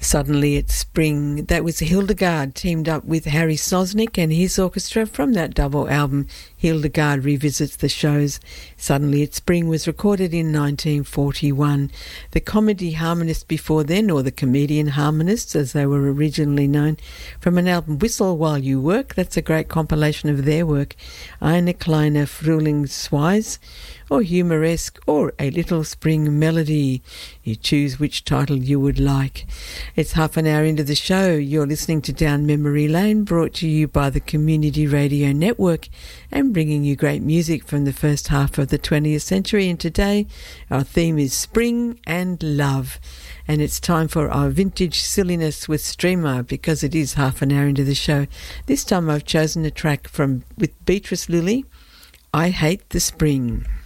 Suddenly It's Spring. That was Hildegard teamed up with Harry Sosnick and his orchestra from that double album Hildegard Revisits the Shows. Suddenly It's Spring was recorded in 1941. The comedy harmonists before then, or the comedian harmonists as they were originally known, from an album Whistle While You Work. That's a great compilation of their work. Eine kleine Frühlingsweise, or Humoresque, or A Little Spring Melody. You choose which title you would like. It's half an hour into the show. You're listening to Down Memory Lane, brought to you by the Community Radio Network and bringing you great music from the first half of the 20th century. And today our theme is spring and love. And it's time for our vintage silliness with Streamer, because it is half an hour into the show. This time I've chosen a track with Beatrice Lillie, I Hate the Spring.